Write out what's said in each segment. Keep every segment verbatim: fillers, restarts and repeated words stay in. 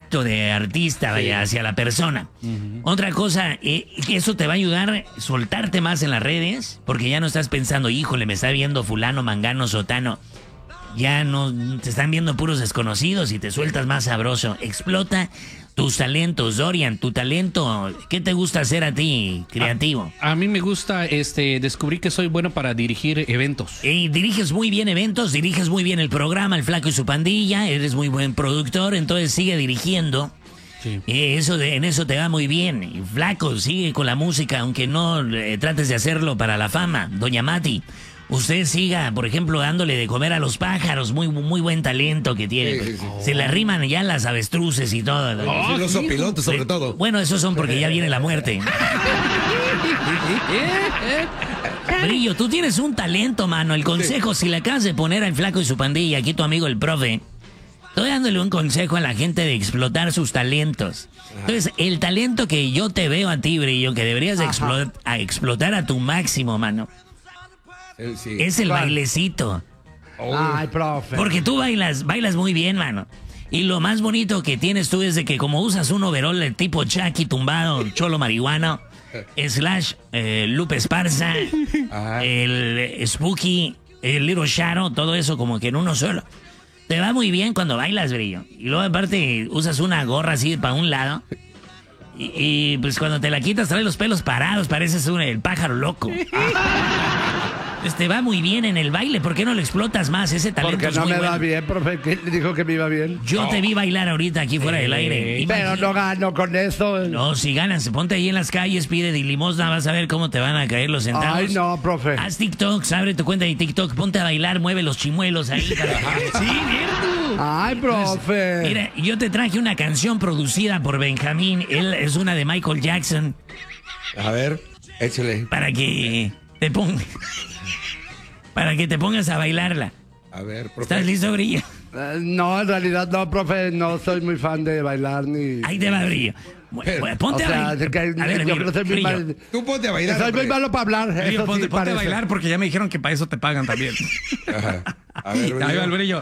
acto de artista, vaya, Sí. hacia la persona. Ujú. Otra cosa, eh, que eso te va a ayudar a soltarte más en las redes, porque ya no estás pensando, híjole, me está viendo fulano, mangano, sotano. Ya no te están viendo puros desconocidos y te sueltas más sabroso. Explota tus talentos, Dorian, tu talento. ¿Qué te gusta hacer a ti, creativo? A, a mí me gusta este descubrir que soy bueno para dirigir eventos. Y diriges muy bien eventos, diriges muy bien el programa, El Flaco y su Pandilla, eres muy buen productor, entonces sigue dirigiendo. Sí. Eh, eso de, en eso te va muy bien. Y Flaco, sigue con la música, aunque no eh, trates de hacerlo para la fama. Doña Mati, usted siga, por ejemplo, dándole de comer a los pájaros, muy, muy buen talento que tiene. Sí, sí, sí. Se le arriman ya las avestruces y todo. Sí, los sopilotes, sobre todo. Bueno, esos son porque ya viene la muerte. Brillo, tú tienes un talento, mano. El consejo, si le acabas de poner al Flaco y su Pandilla, aquí tu amigo el profe, estoy dándole un consejo a la gente de explotar sus talentos. Entonces, el talento que yo te veo a ti, Brillo, que deberías de explo- a explotar a tu máximo, mano, Eh, sí. es el ¿Cuál? bailecito. Oh, Ay, profe. Porque tú bailas, bailas muy bien, mano. Y lo más bonito que tienes tú es de que como usas un overol de tipo Chucky tumbado, cholo marihuano, slash eh, Lupe Esparza, Ajá. el eh, Spooky, el Little Shadow, todo eso como que en uno solo. Te va muy bien cuando bailas, Brillo. Y luego aparte usas una gorra así para un lado. Y, y, pues cuando te la quitas traes los pelos parados, pareces un, el pájaro loco. Pues te va muy bien en el baile, ¿por qué no lo explotas más? Ese talento Porque es no muy me bueno. va bien, profe. ¿Quién le dijo que me iba bien? Yo te vi bailar ahorita aquí fuera del aire. Pero no gano con eso. No, si ganas, ponte ahí en las calles, pide de limosna, vas a ver cómo te van a caer los centavos. Ay, no, profe. Haz TikToks, abre tu cuenta de TikTok, ponte a bailar, mueve los chimuelos ahí. Para... Sí, cierto. Ay, profe. Mira, yo te traje una canción producida por Benjamín, él es una de Michael Jackson, A ver, échale. para que te pongas, para que te pongas a bailarla. A ver, profe. ¿Estás listo, Brillo? Eh, no, en realidad no, profe. No soy muy fan de bailar ni... Ahí te va, Brillo. Bueno, bueno, ponte o sea, a bailar. es que A ver, yo Brillo, creo que soy muy Brillo. mal. Tú ponte a bailar. Soy muy hombre. malo para hablar. Brillo, Eso ponte, sí ponte a parece. bailar porque ya me dijeron que para eso te pagan también. Ajá. A ver, Ahí va el Brillo. brillo.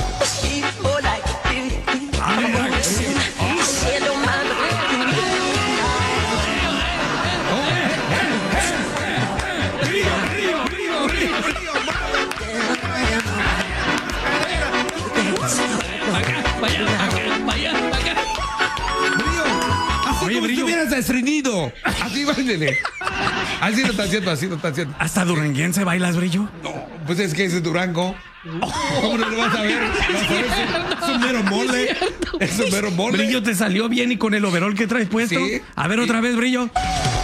Así Oye, como si Brillo. estuvieras estreñido. Así, báilele. Así lo está haciendo, así lo está haciendo. ¿Hasta duranguense bailas, Brillo? No, pues es que ese Durango. ¿Cómo no lo vas a ver? Vas a ver, Es es un mero mole. Es un mero mole. Brillo, ¿te salió bien y con el overol que traes puesto? Sí. A ver, otra vez, Brillo.